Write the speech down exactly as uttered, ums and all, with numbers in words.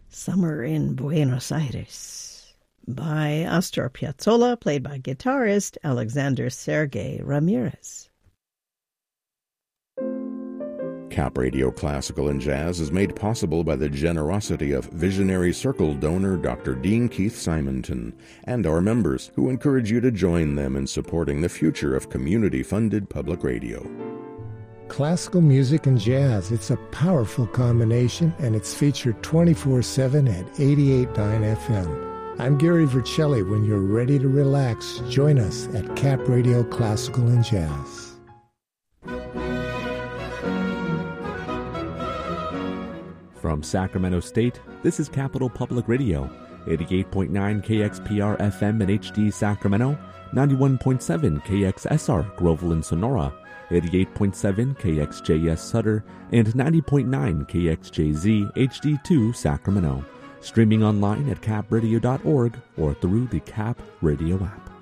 Summer in Buenos Aires by Astor Piazzolla, played by guitarist Alexander Sergei Ramirez. Cap Radio Classical and Jazz is made possible by the generosity of Visionary Circle donor Doctor Dean Keith Simonton and our members, who encourage you to join them in supporting the future of community-funded public radio. Classical music and jazz, it's a powerful combination, and it's featured twenty-four seven at eighty-eight point nine F M. I'm Gary Vercelli. When you're ready to relax, join us at Cap Radio Classical and Jazz. From Sacramento State, this is Capital Public Radio, eighty-eight point nine K X P R F M in H D Sacramento, ninety-one point seven K X S R Groveland, Sonora, eighty-eight point seven K X J S Sutter, and ninety point nine K X J Z H D two Sacramento. Streaming online at cap radio dot org or through the Cap Radio app.